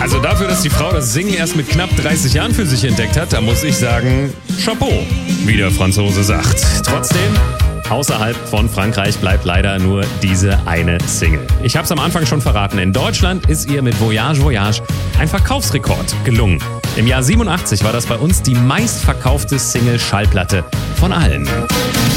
Also dafür, dass die Frau das Singen erst mit knapp 30 Jahren für sich entdeckt hat, da muss ich sagen, Chapeau, wie der Franzose sagt. Trotzdem, außerhalb von Frankreich bleibt leider nur diese eine Single. Ich habe es am Anfang schon verraten, in Deutschland ist ihr mit Voyage Voyage ein Verkaufsrekord gelungen. Im Jahr 87 war das bei uns die meistverkaufte Single-Schallplatte von allen.